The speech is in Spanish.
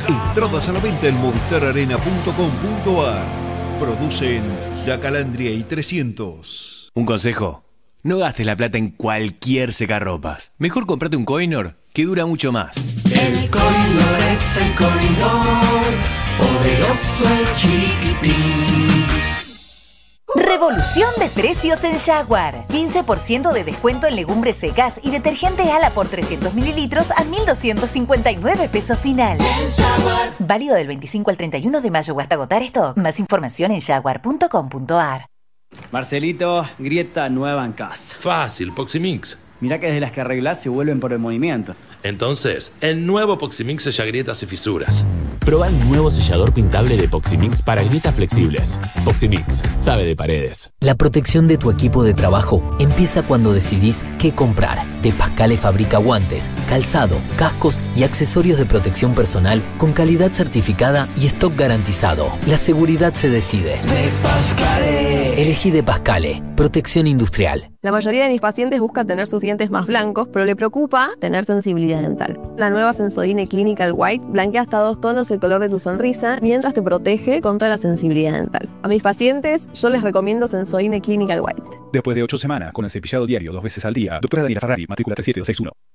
Entradas a la venta en movistararena.com.ar. Producen La Calandria y 300. Un consejo: no gastes la plata en cualquier secarropas. Mejor comprate un Kohinoor que dura mucho más. El Kohinoor es el Kohinoor, poderoso el chiquitín. Revolución de precios en Jaguar. 15% de descuento en legumbres secas y detergente Ala por 300 mililitros a 1.259 pesos final. Válido del 25 al 31 de mayo o hasta agotar stock. Más información en jaguar.com.ar. Marcelito, grieta nueva en casa. Fácil, Poximix. Mirá que desde las que arreglás se vuelven por el movimiento. Entonces, el nuevo Poximix sella grietas y fisuras. Proba el nuevo sellador pintable de Poximix para grietas flexibles. Poximix, sabe de paredes. La protección de tu equipo de trabajo empieza cuando decidís qué comprar. De Pascale fabrica guantes, calzado, cascos y accesorios de protección personal con calidad certificada y stock garantizado. La seguridad se decide. De Pascale. Elegí De Pascale, protección industrial. La mayoría de mis pacientes busca tener sus dientes más blancos, pero le preocupa tener sensibilidad dental. La nueva Sensodyne Clinical White blanquea hasta 2 tonos el color de tu sonrisa mientras te protege contra la sensibilidad dental. A mis pacientes yo les recomiendo Sensodyne Clinical White. Después de 8 semanas con el cepillado diario 2 veces al día, doctora Daniela Ferrari, matrícula 37261.